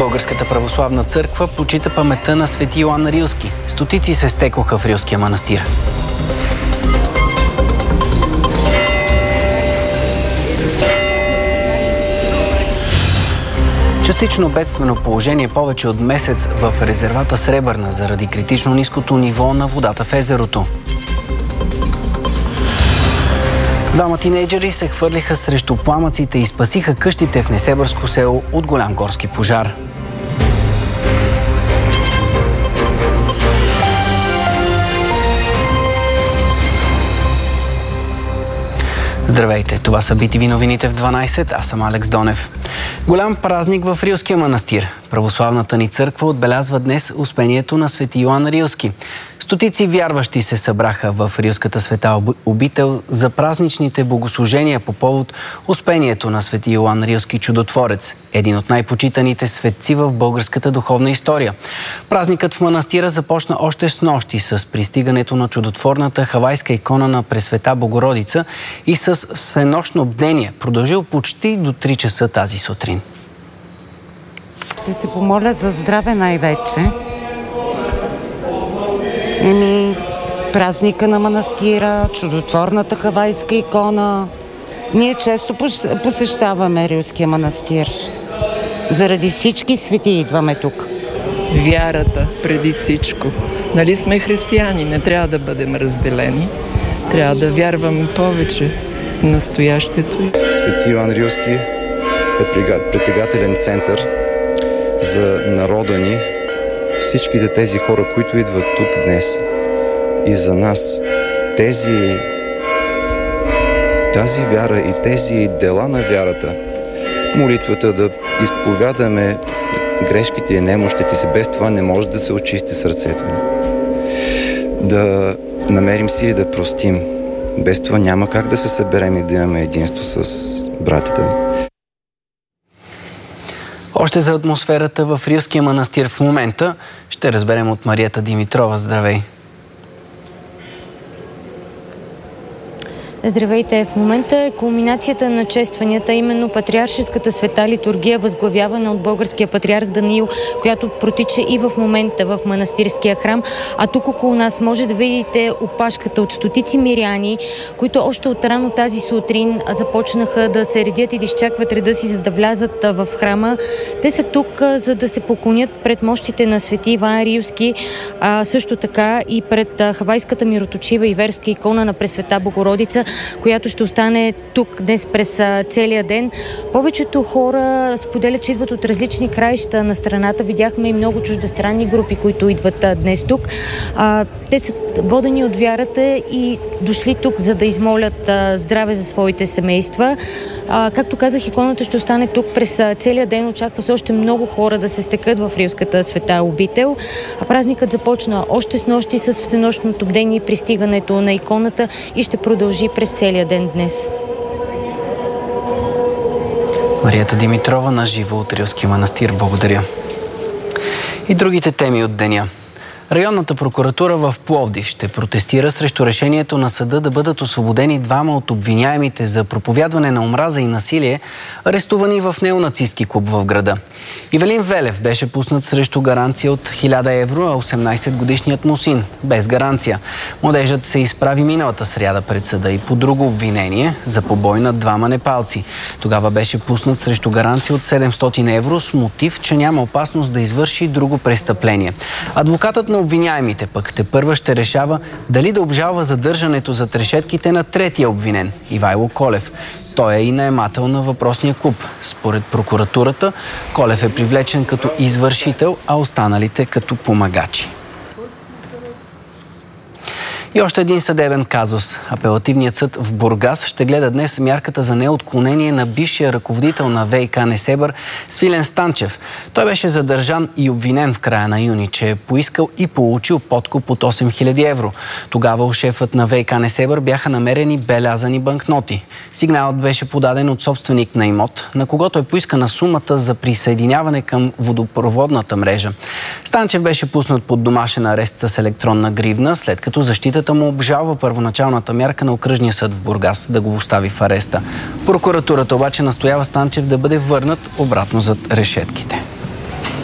Българската православна църква почита паметта на свети Йоан Рилски. Стотици се стекоха в Рилския манастир. Частично бедствено положение повече от месец в резервата Сребърна заради критично ниското ниво на водата в езерото. Двама тинейджери се хвърлиха срещу пламъците и спасиха къщите в Несебърско село от голям горски пожар. Здравейте, това са BTV новините в 12, аз съм Алекс Донев. Голям празник в Рилския манастир. Православната ни църква отбелязва днес успението на свети Йоан Рилски. Стотици вярващи се събраха в Рилската света обител за празничните богослужения по повод успението на свети Йоан Рилски чудотворец, един от най-почитаните светци в българската духовна история. Празникът в манастира започна още с нощи с пристигането на чудотворната хавайска икона на Пресвета Богородица и с всенощно бдение, продължил почти до 3 часа тази сутрин. Ще се помоля за здраве най-вече. Празника на манастира, чудотворната хавайска икона. Ние често посещаваме Рилския манастир. Заради всички свети идваме тук. Вярата преди всичко. Нали сме християни, не трябва да бъдем разделени. Трябва да вярваме повече в настоящето. Свети Йоан Рилски е притегателен център за народа ни. Всичките тези хора, които идват тук днес и за нас, тази вяра и тези дела на вярата, молитвата да изповядаме грешките и немощите си, без това не може да се очисти сърцето ни. Да намерим сили да простим. Без това няма как да се съберем и да имаме единство с братята. Още за атмосферата в Рилския манастир в момента ще разберем от Марията Димитрова. Здравей! Здравейте! В момента е кулминацията на честванията, именно патриаршеската света литургия, възглавявана от българския патриарх Даниил, която протича и в момента в манастирския храм. А тук около нас може да видите опашката от стотици миряни, които още от рано тази сутрин започнаха да се редят и да изчакват реда си, за да влязат в храма. Те са тук, за да се поклонят пред мощите на свети Йоан Рилски, също така и пред хавайската мироточива и верска икона на Пресвета Богородица, която ще остане тук днес през целия ден. Повечето хора споделят, че идват от различни краища на страната. Видяхме и много чуждестранни групи, които идват днес тук. Те са водени от вярата и дошли тук, за да измолят здраве за своите семейства. Както казах, иконата ще остане тук през целия ден. Очаква се още много хора да се стекат в Рилската света обител. Празникът започна още с нощи с всенощното бдение и пристигането на иконата и ще продължи през целия ден днес. Марията Димитрова на живо от Рилския манастир. Благодаря. И другите теми от деня. Районната прокуратура в Пловдив ще протестира срещу решението на съда да бъдат освободени двама от обвиняемите за проповядване на омраза и насилие, арестувани в неонацистки клуб в града. Ивелин Велев беше пуснат срещу гаранция от 1000 евро, а 18-годишният му син без гаранция. Младежът се изправи миналата сряда пред съда и по друго обвинение за побой над двама непалци. Тогава беше пуснат срещу гаранция от 700 евро с мотив, че няма опасност да извърши друго престъпление. Адвокатът на обвиняемите пък тепърва ще решава дали да обжалва задържането зад решетките на третия обвинен – Ивайло Колев. Той е и наемател на въпросния клуб. Според прокуратурата, Колев е привлечен като извършител, а останалите като помагачи. И още един съдебен казус. Апелативният съд в Бургас ще гледа днес мярката за неотклонение на бившия ръководител на ВиК Несебър Свилен Станчев. Той беше задържан и обвинен в края на юни, че е поискал и получил подкуп от 8000 евро. Тогава у шефът на ВиК Несебър бяха намерени белязани банкноти. Сигналът беше подаден от собственик на имот, на когото е поискана сумата за присъединяване към водопроводната мрежа. Станчев беше пуснат под домашен арест с електронна гривна, след като защитата му обжалва първоначалната мярка на окръжния съд в Бургас да го остави в ареста. Прокуратурата обаче настоява Станчев да бъде върнат обратно зад решетките.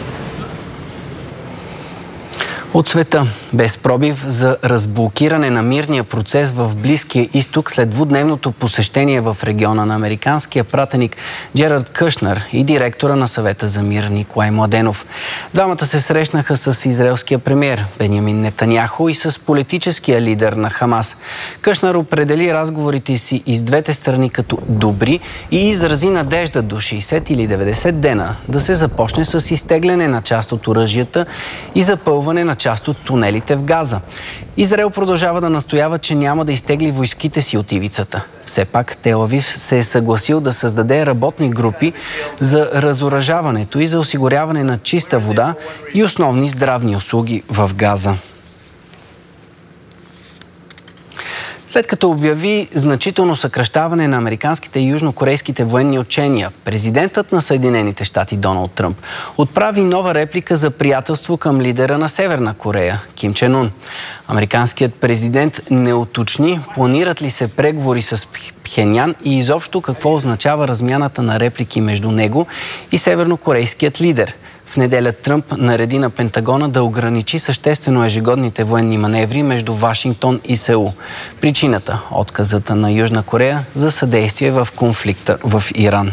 От света, без пробив за разблокиране на мирния процес в Близкия изток след двудневното посещение в региона на американския пратеник Джерард Кушнер и директора на Съвета за мир Николай Младенов. Двамата се срещнаха с израелския премиер Бенямин Нетаняху и с политическия лидер на Хамас. Кушнер определи разговорите си и с двете страни като добри и изрази надежда до 60 или 90 дена да се започне с изтегляне на част от оръжията и запълване на част от тунелите в Газа. Израел продължава да настоява, че няма да изтегли войските си от ивицата. Все пак Тел Авив се е съгласил да създаде работни групи за разоръжаването и за осигуряване на чиста вода и основни здравни услуги в Газа. След като обяви значително съкращаване на американските и южнокорейските военни учения, президентът на Съединените щати Доналд Тръмп отправи нова реплика за приятелство към лидера на Северна Корея Ким Чен Ун. Американският президент не уточни планират ли се преговори с Пхенян и изобщо какво означава размяната на реплики между него и севернокорейският лидер. В неделя Тръмп нареди на Пентагона да ограничи съществено ежегодните военни маневри между Вашингтон и Сеул. Причината – отказата на Южна Корея за съдействие в конфликта в Иран.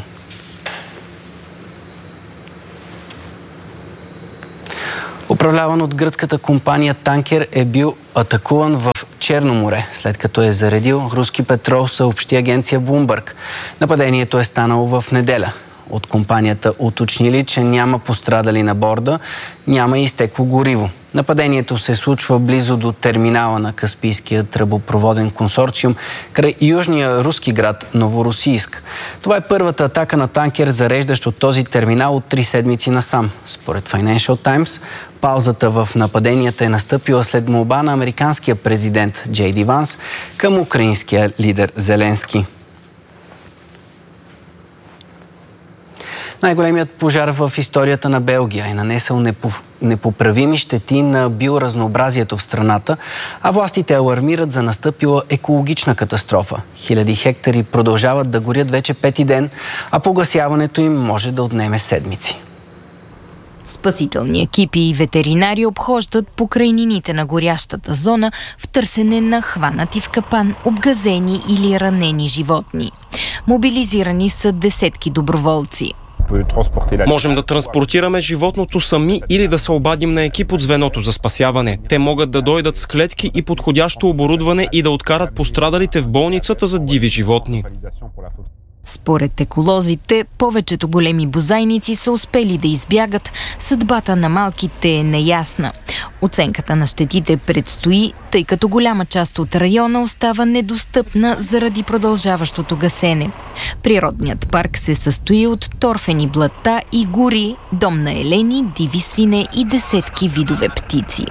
Управляван от гръцката компания танкер е бил атакуван в Черно море, след като е заредил руски петрол, съобщи агенция Bloomberg. Нападението е станало в неделя. От компанията уточнили, че няма пострадали на борда, няма и изтекло гориво. Нападението се случва близо до терминала на Каспийския тръбопроводен консорциум край южния руски град Новоросийск. Това е първата атака на танкер, зареждащ от този терминал от 3 седмици насам. Според Financial Times, паузата в нападенията е настъпила след молба на американския президент Джей Ди Ванс към украинския лидер Зеленски. Най-големият пожар в историята на Белгия е нанесъл непоправими щети на биоразнообразието в страната, а властите алармират за настъпила екологична катастрофа. Хиляди хектари продължават да горят вече пети ден, а погасяването им може да отнеме седмици. Спасителни екипи и ветеринари обхождат покрайнините на горящата зона в търсене на хванати в капан, обгазени или ранени животни. Мобилизирани са десетки доброволци. Можем да транспортираме животното сами или да се обадим на екип от звеното за спасяване. Те могат да дойдат с клетки и подходящо оборудване и да откарат пострадалите в болницата за диви животни. Според еколозите, повечето големи бозайници са успели да избягат, съдбата на малките е неясна. Оценката на щетите предстои, тъй като голяма част от района остава недостъпна заради продължаващото гасене. Природният парк се състои от торфени блата и гори, дом на елени, диви свине и десетки видове птици.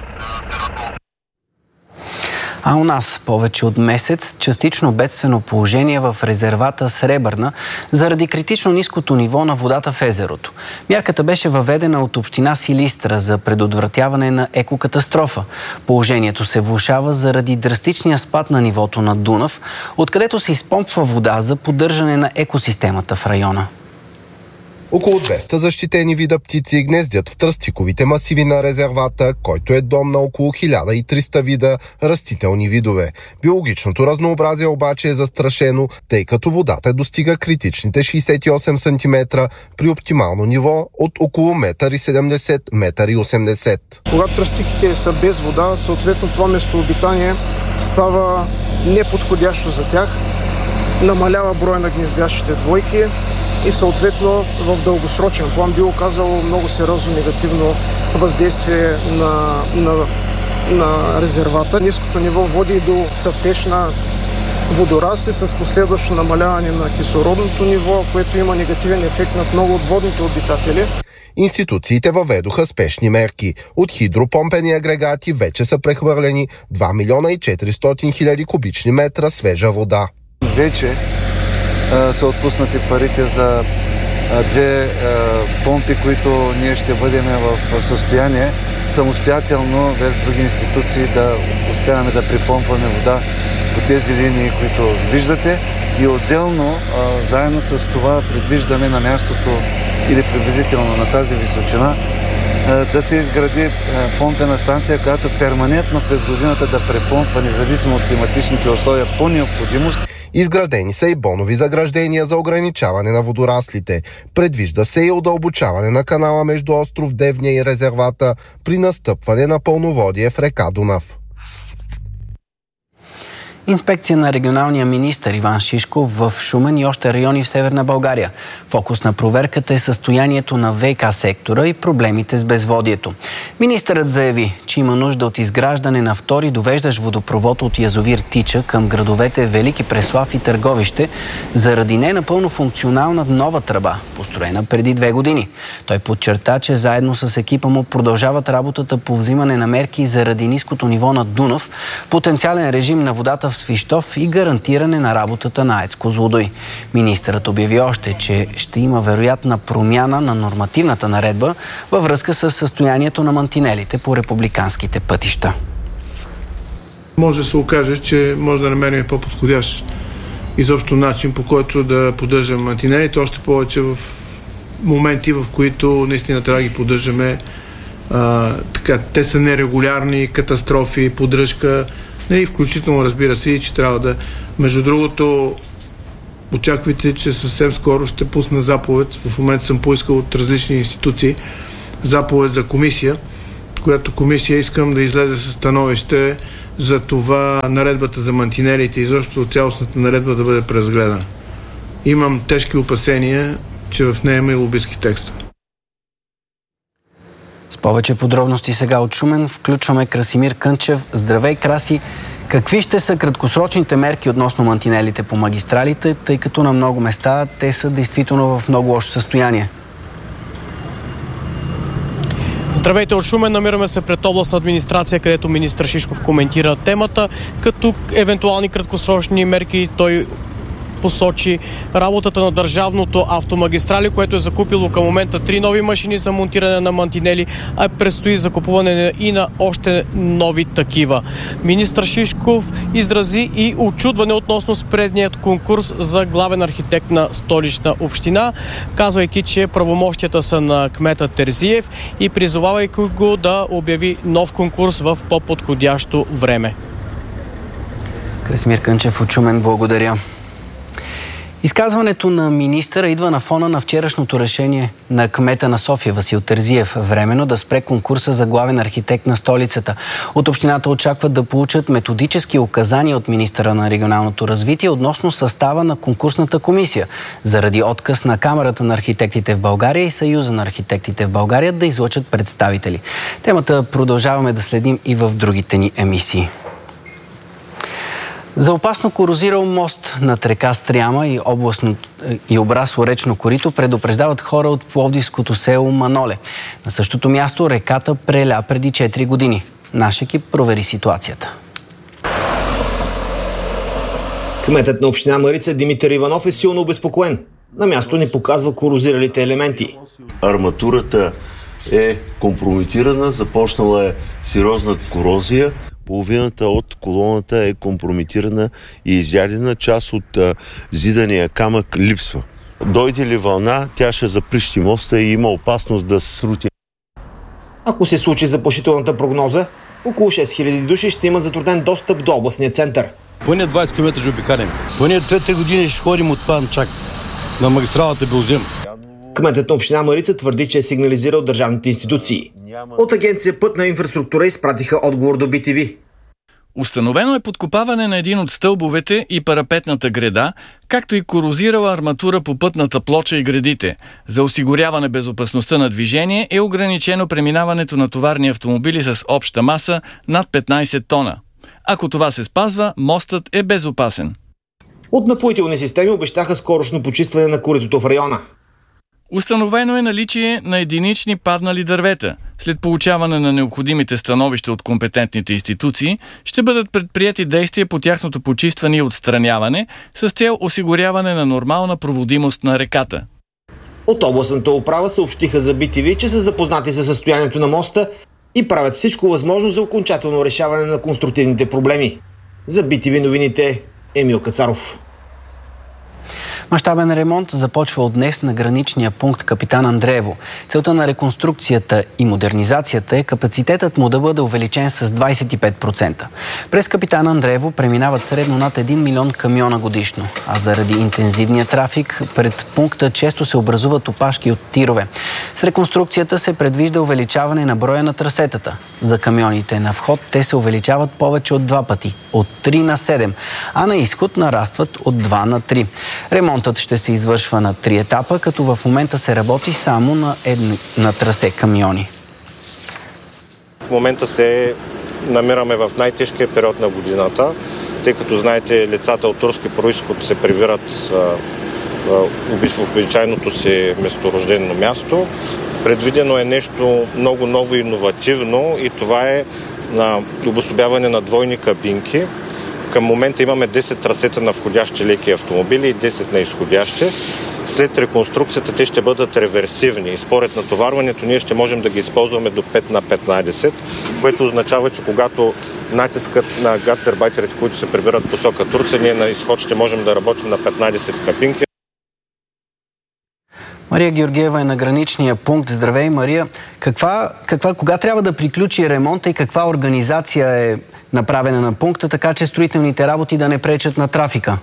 А у нас повече от месец частично бедствено положение в резервата Сребърна заради критично ниското ниво на водата в езерото. Мярката беше въведена от община Силистра за предотвратяване на екокатастрофа. Положението се влошава заради драстичния спад на нивото на Дунав, откъдето се изпомпва вода за поддържане на екосистемата в района. Около 200 защитени вида птици гнездят в тръстиковите масиви на резервата, който е дом на около 1300 вида растителни видове. Биологичното разнообразие обаче е застрашено, тъй като водата достига критичните 68 см при оптимално ниво от около 1,70 м, 1,80 м. Когато тръстиките са без вода, съответно това местообитание става неподходящо за тях, намалява броя на гнездящите двойки и съответно в дългосрочен план би оказало много сериозно негативно въздействие на резервата. Ниското ниво води до цъфтеж на водорасли с последващо намаляване на кислородното ниво, което има негативен ефект над много от водните обитатели. Институциите въведоха спешни мерки. От хидропомпени агрегати вече са прехвърлени 2 милиона и 400 хиляди кубични метра свежа вода. Вече са отпуснати парите за 2 помпи, които ние ще бъдем в състояние самостоятелно, без други институции, да успяваме да припомпваме вода по тези линии, които виждате. И отделно, заедно с това, предвиждаме на мястото или приблизително на тази височина да се изгради помпена станция, която перманентно през годината да препомпва, независимо от климатичните условия, по необходимост. Изградени са и бонови заграждения за ограничаване на водораслите. Предвижда се и удълбочаване на канала между остров Девня и резервата при настъпване на пълноводие в река Дунав. Инспекция на регионалния министър Иван Шишков в Шумен и още райони в Северна България. Фокус на проверката е състоянието на ВиК сектора и проблемите с безводието. Министърът заяви, че има нужда от изграждане на втори довеждащ водопровод от язовир Тича към градовете Велики Преслав и Търговище заради ненапълно функционална нова тръба, построена преди 2 години. Той подчерта, че заедно с екипа му продължават работата по взимане на мерки заради ниското ниво на Дунав, потенциален режим на водата в Свищов и гарантиране на работата на АЕЦ Козлодуй. Министърът обяви още, че ще има вероятна промяна на нормативната наредба във връзка с състоянието на мантинелите по републиканските пътища. Може да се окаже, че може да намерим по-подходящ изобщо начин, по който да поддържаме мантинелите, още повече в моменти, в които наистина трябва да ги поддържаме. Те са нерегулярни, катастрофи, поддръжка. Включително, разбира се, и че трябва да... Между другото, очаквайте, че съвсем скоро ще пусна заповед. В момента съм поискал от различни институции заповед за комисия, която комисия искам да излезе със становище за това наредбата за мантинелите и защото цялостната наредба да бъде преразгледана. Имам тежки опасения, че в нея има и лобистки текстове. С повече подробности сега от Шумен включваме Красимир Кънчев. Здравей, Краси! Какви ще са краткосрочните мерки относно мантинелите по магистралите, тъй като на много места те са действително в много лошо състояние? Здравейте от Шумен, намираме се пред областна администрация, където министър Шишков коментира темата, като евентуални краткосрочни мерки той посочи работата на Държавното автомагистрали, което е закупило към момента 3 нови машини за монтиране на мантинели, а предстои закупуване и на още нови такива. Министър Шишков изрази и очудване относно спредният конкурс за главен архитект на Столична община, казвайки, че правомощията са на кмета Терзиев и призовавайки го да обяви нов конкурс в по-подходящо време. Красимир Кънчев от Шумен, благодаря. Изказването на министъра идва на фона на вчерашното решение на кмета на София Васил Терзиев временно да спре конкурса за главен архитект на столицата. От общината очакват да получат методически указания от министъра на регионалното развитие относно състава на конкурсната комисия, заради отказ на Камарата на архитектите в България и Съюза на архитектите в България да излъчат представители. Темата продължаваме да следим и в другите ни емисии. За опасно корозирал мост над река Стряма и обрасло речно корито предупреждават хора от пловдивското село Маноле. На същото място реката преля преди 4 години. Наш екип провери ситуацията. Кметът на община Марица Димитър Иванов е силно обезпокоен. На място ни показва корозиралите елементи. Арматурата е компрометирана, започнала е сериозна корозия. Половината от колоната е компрометирана и изядена, част от зидания камък липсва. Дойде ли вълна, тя ще заприщи моста и има опасност да се срути. Ако се случи заплашителната прогноза, около 6000 души ще имат затруднен достъп до областния център. Поне 20 км ще обикалим. Поне 2-3 години ще ходим от там чак на магистралата Белзем. Кметът на община Марица твърди, че е сигнализирал държавните институции. От агенция Пътна инфраструктура изпратиха отговор до BTV. Установено е подкопаване на един от стълбовете и парапетната греда, както и корозирала арматура по пътната плоча и гредите. За осигуряване безопасността на движение е ограничено преминаването на товарни автомобили с обща маса над 15 тона. Ако това се спазва, мостът е безопасен. От напоителни системи обещаха скорошно почистване на коритото в района. Установено е наличие на единични паднали дървета. След получаване на необходимите становища от компетентните институции, ще бъдат предприети действия по тяхното почистване и отстраняване с цел осигуряване на нормална проводимост на реката. От областната управа съобщиха за BTV, че са запознати със състоянието на моста и правят всичко възможно за окончателно решаване на конструктивните проблеми. За BTV новините Емил Кацаров. Мащабен ремонт започва от днес на граничния пункт Капитан Андреево. Целта на реконструкцията и модернизацията е капацитетът му да бъде увеличен с 25%. През Капитан Андреево преминават средно над 1 милион камиона годишно, а заради интензивния трафик пред пункта често се образуват опашки от тирове. С реконструкцията се предвижда увеличаване на броя на трасетата. За камионите на вход те се увеличават повече от 2 пъти, от 3 на 7, а на изход нарастват от 2 на 3. Ремонтът ще се извършва на 3 етапа, като в момента се работи само на трасе камиони. В момента се намираме в най-тежкия период на годината, тъй като знаете, лицата от турски произход се прибират в обичайното си месторождено място. Предвидено е нещо много ново и иновативно и това е на обособяване на двойни кабинки. Към момента имаме 10 трасета на входящи леки автомобили и 10 на изходящи. След реконструкцията те ще бъдат реверсивни и според натоварването ние ще можем да ги използваме до 5 на 15, което означава, че когато натискът на гастарбайтерите, които се прибират посока Турция, ние на изход ще можем да работим на 15 кабинки. Мария Георгиева е на граничния пункт. Здравей, Мария. Кога трябва да приключи ремонта и каква организация е направена на пункта, така че строителните работи да не пречат на трафика?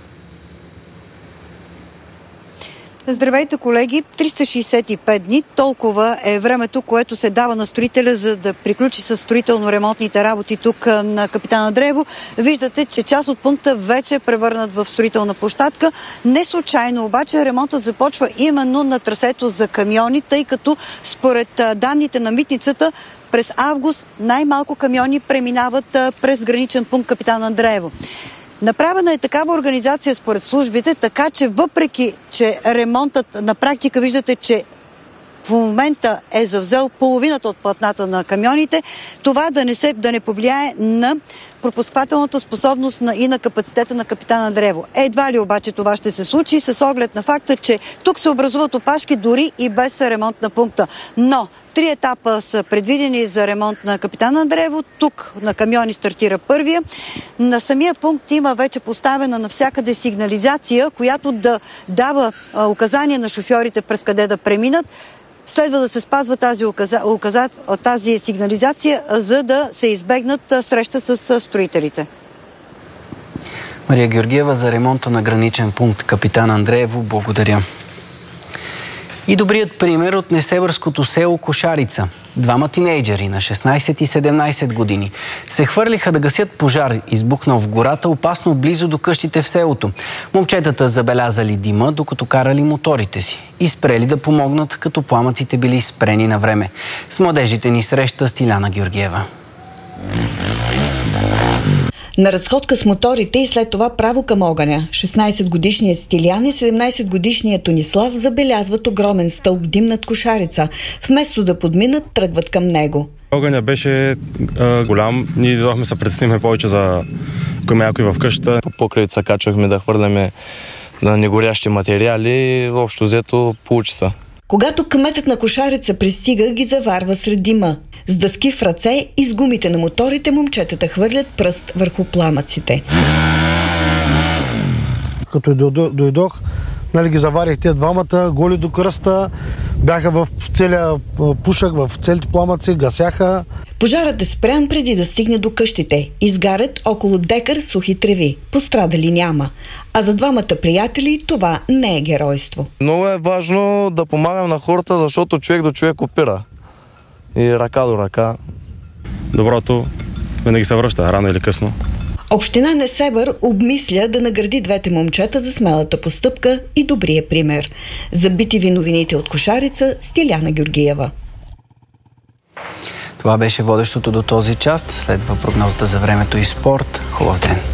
Здравейте, колеги! 365 дни, толкова е времето, което се дава на строителя, за да приключи с строително-ремонтните работи тук на Капитан Андреево. Виждате, че част от пункта вече е превърнат в строителна площадка. Не случайно обаче ремонтът започва именно на трасето за камиони, тъй като според данните на митницата през август най-малко камиони преминават през граничен пункт Капитан Андреево. Направена е такава организация според службите, така че въпреки, че ремонтът на практика виждате, че в момента е завзел половината от платната на камионите, това да не повлияе на пропускателната способност и на капацитета на Капитан Андреево. Едва ли обаче това ще се случи с оглед на факта, че тук се образуват опашки дори и без ремонт на пункта. Но 3 етапа са предвидени за ремонт на Капитан Андреево. Тук на камиони стартира първия. На самия пункт има вече поставена навсякъде сигнализация, която да дава указания на шофьорите през къде да преминат. Следва да се спазва тази сигнализация, за да се избегнат среща с строителите. Мария Георгиева за ремонта на граничен пункт Капитан Андреево. Благодаря. И добрият пример от несебърското село Кошарица. 2 тинейджери на 16 и 17 години се хвърлиха да гасят пожар, избухнал в гората опасно близо до къщите в селото. Момчетата забелязали дима, докато карали моторите си и спрели да помогнат, като пламъците били спрени на време. С младежите ни среща Стиляна Георгиева. На разходка с моторите и след това право към огъня. 16-годишният Стилян и 17-годишният Тонислав забелязват огромен стълб дим над Кошарица. Вместо да подминат, тръгват към него. Огъня беше голям. Ние дойдохме се притесниме повече за ако има някой в къщата. По покривица качвахме да хвърляме на негорящи материали. Общо взето получи се. Когато кметът на Кошарица пристига, ги заварва сред дима. С дъски в ръце и с гумите на моторите момчетата хвърлят пръст върху пламъците. Като дойдох, ги заварих тези двамата, голи до кръста, бяха в целия пушък, в целите пламъци, гасяха. Пожарът е спрян преди да стигне до къщите. Изгарят около декар сухи треви. Пострадали няма. А за двамата приятели това не е геройство. Много е важно да помагам на хората, защото човек до човек опира. И ръка до ръка. Доброто винаги се връща, рано или късно. Община Несебър обмисля да награди двете момчета за смелата постъпка и добрия пример. За BTV новините от Кошарица, Стиляна Георгиева. Това беше водещото до този час. Следва прогнозата за времето и спорт. Хубав ден!